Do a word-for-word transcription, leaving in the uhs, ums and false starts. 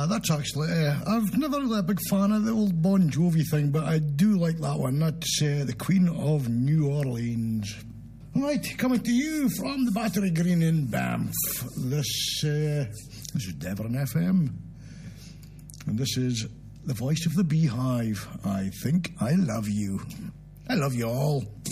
Uh, that's actually, uh, I've never really a big fan of the old Bon Jovi thing, but I do like that one. That's uh, the Queen of New Orleans. Right, coming to you from the Battery Green in Banff. This, uh, this is Devon F M. And this is the voice of the Beehive. I think I love you. I love you all.